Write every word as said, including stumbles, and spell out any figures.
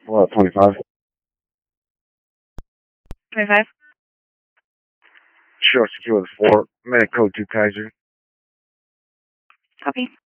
What, twenty-five? twenty-five? Sure, secure the fort. Med code two Kaiser. Copy.